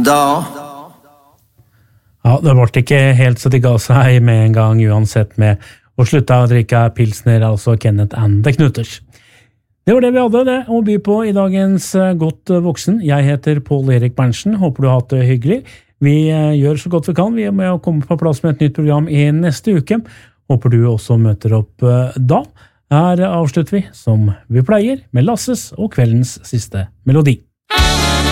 da. Ja, det ble ikke helt så de ga seg med en gang uansett med å slutte å drikke pilsner, altså Kenneth and the Knutters. Det var det vi hadde det å by på i dagens Godt voksen. Jeg heter Pål Erik Berntsen, håper du har hatt det hyggelig. Vi gjør så godt vi kan, vi er med å komme på plass med et nytt program i neste uke. Håper du også møter opp da. Her avslutter vi som vi pleier med Lasses og kveldens siste melodi.